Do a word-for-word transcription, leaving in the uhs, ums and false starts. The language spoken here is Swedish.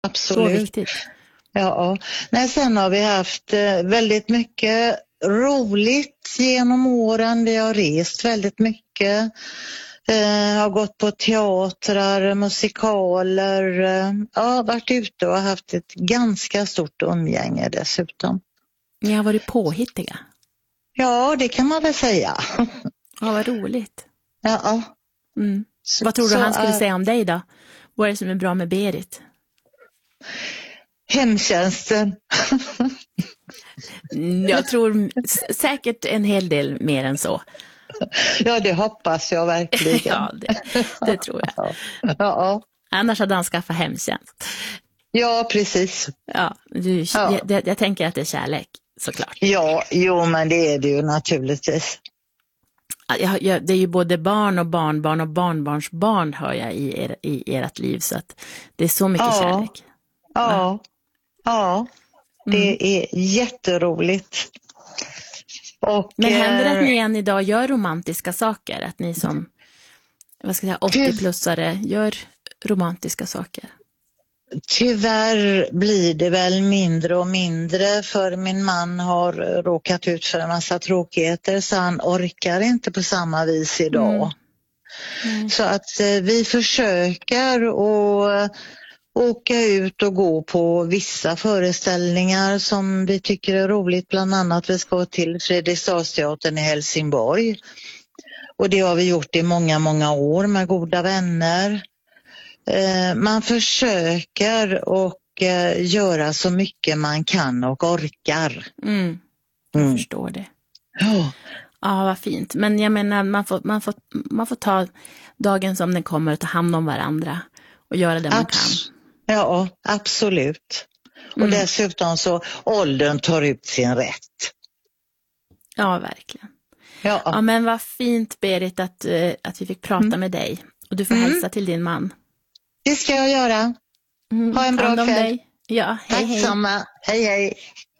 absolut. Så viktigt. Ja, nej, sen har vi haft eh, väldigt mycket roligt genom åren. Vi har rest väldigt mycket. Eh, har gått på teatrar, musikaler. Eh, ja, varit ute och haft ett ganska stort umgänge dessutom. Ni har varit påhittiga. Ja, det kan man väl säga. Ja, vad roligt. Ja. Mm. Så, Vad tror du han skulle är... säga om dig då? Vad är det som är bra med Berit? Hemtjänsten. Jag tror säkert en hel del mer än så. Ja, det hoppas jag verkligen. Ja, det, det tror jag. Ja. Ja. Annars hade han skaffat hemtjänst. Ja, precis. Ja, du, Ja. Jag, jag, jag tänker att det är kärlek, såklart. Ja, jo, men det är det ju naturligtvis. Jag, jag, det är ju både barn och barnbarn och barnbarnsbarn hör jag i, er, i ert liv, så att det är så mycket Ja. kärlek. Ja, ja, det Mm. är jätteroligt. Och, Men händer det att eh, ni än idag gör romantiska saker? Att ni som vad ska jag säga, åttio-plussare gör romantiska saker? Tyvärr blir det väl mindre och mindre, för min man har råkat ut för en massa tråkigheter så han orkar inte på samma vis idag. Mm. Mm. Så att eh, vi försöker att åka ut och gå på vissa föreställningar som vi tycker är roligt. Bland annat vi ska till Fredriksdalsteatern i Helsingborg. Och det har vi gjort i många, många år med goda vänner. Eh, man försöker och eh, göra så mycket man kan och orkar. Mm. Jag Mm. förstår det. Ja. Ja, vad fint. Men jag menar, man får, man får, man får ta dagen som den kommer och ta hand om varandra och göra det man Abs- kan. Ja, absolut. Mm. Och dessutom så åldern tar ut sin rätt. Ja, verkligen. Ja, Ja, men vad fint, Berit, att, eh, att vi fick prata Mm. med dig. Och du får Mm. hälsa till din man. det ska jag göra. Mm. Ha en bra Hand om kväll. dig. Ja, hej, Tack hej. samma. Hej, hej.